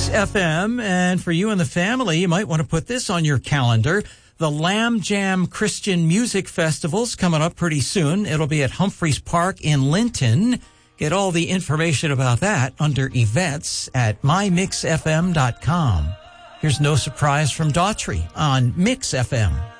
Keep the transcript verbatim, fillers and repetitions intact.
Mix F M, and for you and the family, you might want to put this on your calendar. The Lamb Jam Christian Music Festival's coming up pretty soon. It'll be at Humphreys Park in Linton. Get all the information about that under events at my mix f m dot com. Here's No Surprise from Daughtry on Mix F M.